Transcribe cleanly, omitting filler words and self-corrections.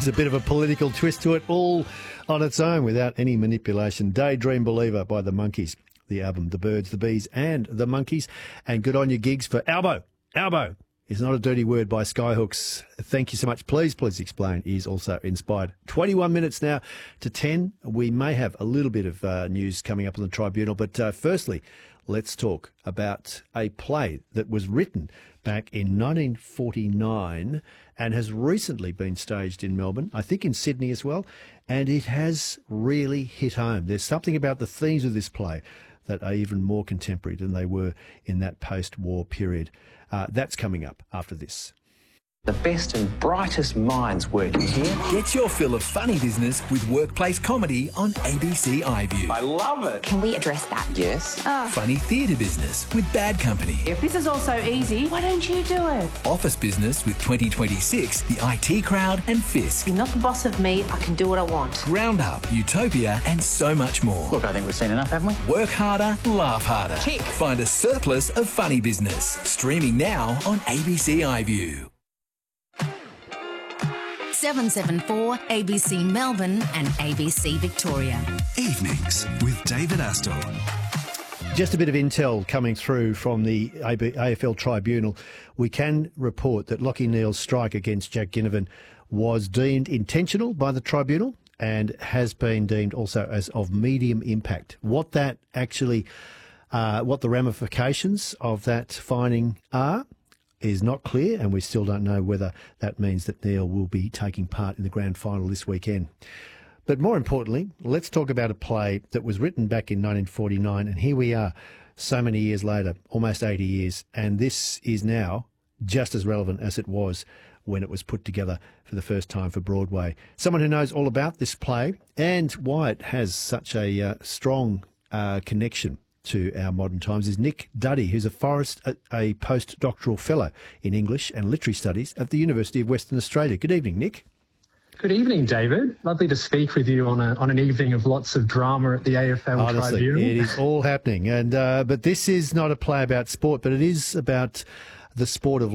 There's a bit of a political twist to it, all on its own without any manipulation. Daydream Believer by the Monkees. The album, The Birds, the Bees and the Monkees. And good on your gigs for Albo. Albo is not a dirty word by Skyhooks. Thank you so much. Please explain is also inspired. 21 minutes now to 10. We may have a little bit of news coming up on the Tribunal, but firstly, let's talk about a play that was written back in 1949 and has recently been staged in Melbourne, I think in Sydney as well, and it has really hit home. There's something about the themes of this play that are even more contemporary than they were in that post-war period. That's coming up after this. The best and brightest minds working here. Get your fill of funny business with workplace comedy on ABC iView. I love it. Can we address that? Yes. Funny theatre business with Bad Company. If this is all so easy, why don't you do it? Office business with 2026, the IT Crowd and Fisk. You're not the boss of me. I can do what I want. Ground Up, Utopia and so much more. Look, I think we've seen enough, haven't we? Work harder, laugh harder. Tick. Find a surplus of funny business. Streaming now on ABC iView. 774 ABC Melbourne and ABC Victoria. Evenings with David Astor. Just a bit of intel coming through from the AFL Tribunal. We can report that Lachie Neale's strike against Jack Ginnivan was deemed intentional by the Tribunal and has been deemed also as of medium impact. What that actually, what the ramifications of that finding are is not clear, and we still don't know whether that means that Neale will be taking part in the grand final this weekend. But more importantly, let's talk about a play that was written back in 1949, and here we are so many years later, almost 80 years, and this is now just as relevant as it was when it was put together for the first time for Broadway. Someone who knows all about this play and why it has such a strong connection to our modern times is Nick Duddy, who's a postdoctoral fellow in English and Literary Studies at the University of Western Australia. Good evening, Nick. Good evening, David. Lovely to speak with you on an evening of lots of drama at the AFL Honestly, Tribunal. it is all happening. And but this is not a play about sport, but it is about the sport of